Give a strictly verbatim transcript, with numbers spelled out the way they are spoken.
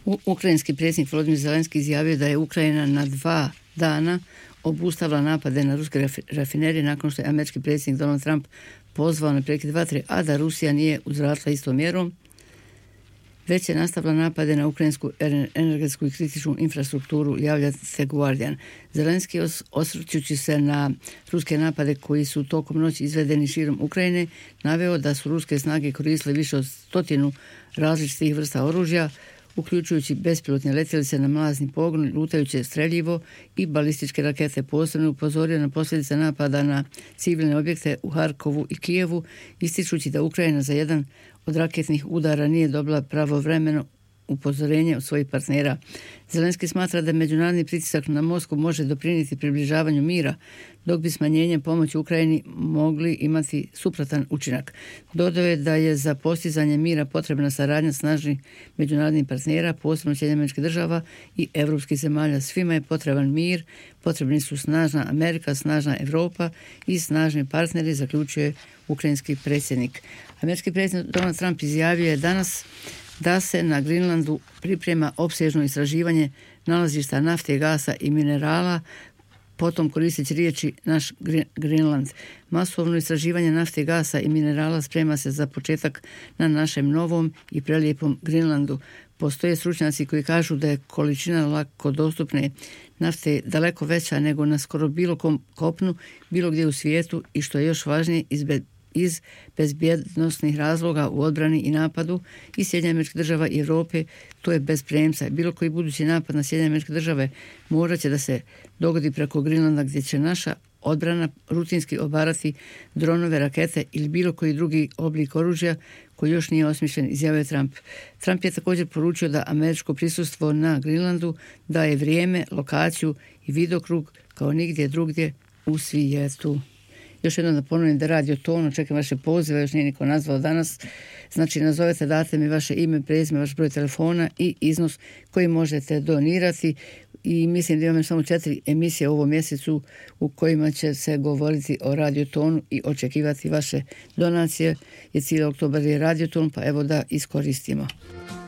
U- Ukrajinski predsjednik Volodymyr Zelenski izjavio da je Ukrajina na dva dana obustavila napade na ruske rafinerije nakon što je američki predsjednik Donald Trump pozvao na prekid vatre, a da Rusija nije uzvratila istom mjerom, već je nastavila napade na ukrajinsku energetsku i kritičnu infrastrukturu, javlja The Guardian. Zelenski osvrćući se na ruske napade koji su tokom noći izvedeni širom Ukrajine, naveo da su ruske snage koristile više od stotinu različitih vrsta oružja, uključujući bespilotne letjelice na mlazni pogon, lutajuće streljivo i balističke rakete. Posebno upozorio na posljedice napada na civilne objekte u Harkovu i Kijevu, ističući da Ukrajina za jedan od raketnih udara nije dobila pravovremeno upozorenje od svojih partnera. Zelenski smatra da međunarodni pritisak na Moskvu može doprinijeti približavanju mira, dok bi smanjenjem pomoći Ukrajini mogli imati suprotan učinak. Dodao je da je za postizanje mira potrebna saradnja snažnih međunarodnih partnera, posebno Sjedinjenih Američkih Država i europskih zemalja. Svima je potreban mir, potrebni su snažna Amerika, snažna Europa i snažni partneri, zaključuje ukrajinski predsjednik. Američki predsjednik Donald Trump izjavio je danas da se na Grenlandu priprema opsežno istraživanje nalazišta nafte, gasa i minerala, potom koristeći riječi naš Grenland. Masovno istraživanje nafte, gasa i minerala sprema se za početak na našem novom i prelijepom Grenlandu. Postoje stručnjaci koji kažu da je količina lako dostupne nafte daleko veća nego na skoro bilo kom kopnu, bilo gdje u svijetu i što je još važnije izbe iz bezbjednosnih razloga u odbrani i napadu i Sjedinjenih Američkih Država i Europe, to je bez premca. Bilo koji budući napad na Sjedinjene Američke Države morat će da se dogodi preko Grenlanda, gdje će naša odbrana rutinski obarati dronove, rakete ili bilo koji drugi oblik oružja koji još nije osmišljen, izjavio Trump. Trump je također poručio da američko prisustvo na Grenlandu daje vrijeme, lokaciju i vidokrug kao nigdje drugdje u svijetu. Još jednom da ponovim da Radio Ton, čekam vaše pozive, još nije niko nazvao danas. Znači, nazovete, date mi vaše ime, prezime, vaš broj telefona i iznos koji možete donirati. I mislim da imamo samo četiri emisije u ovom mjesecu u kojima će se govoriti o Radio Tonu i očekivati vaše donacije. Je cijeli oktobar je Radio Ton, pa evo da iskoristimo.